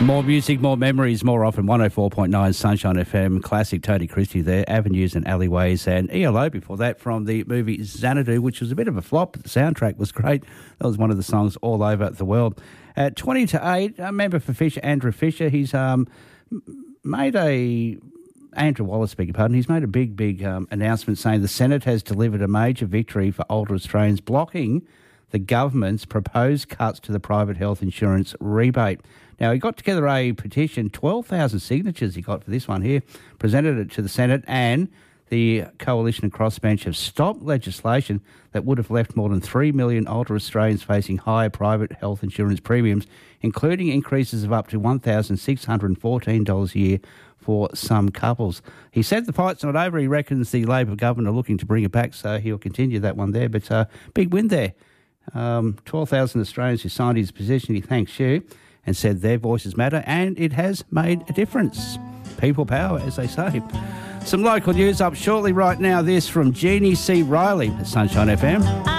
More music, more memories, more often. 104.9 Sunshine FM. Classic Tony Christie there. Avenues and Alleyways. And ELO before that from the movie Xanadu, which was a bit of a flop, but the soundtrack was great. That was one of the songs all over the world. At 20 to 8, a member for Fisher, Andrew Fisher, he's made a... Andrew Wallace, beg your pardon, he's made a big announcement saying the Senate has delivered a major victory for older Australians, blocking the government's proposed cuts to the private health insurance rebate. Now, he got together a petition, 12,000 signatures he got for this one here, presented it to the Senate, and the Coalition and Crossbench have stopped legislation that would have left more than 3 million older Australians facing higher private health insurance premiums, including increases of up to $1,614 a year for some couples. He said the fight's not over. He reckons the Labor government are looking to bring it back, so he'll continue that one there. But big win there. 12,000 Australians who signed his petition. He thanks you and said their voices matter, and it has made a difference. People power, as they say. Some local news up shortly right now. This from Jeannie C. Riley at Sunshine FM.